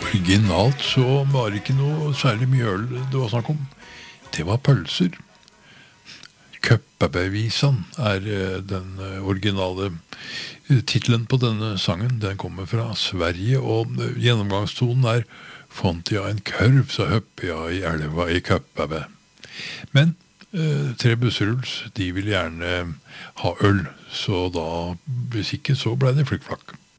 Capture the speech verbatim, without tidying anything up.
originalt så var det ikke noe særlig mye øl det var snakk om. Det var pølser. Køppabevisan er den originale titlen på denne sangen. Den kommer fra Sverige, og gjennomgangstonen er «Font jeg en kurv, så høpper jeg i elva i Køppabe». Men eh, Tre Busseruls, de vil gjerne ha øl, så da, hvis ikke, så ble det flikkflakk.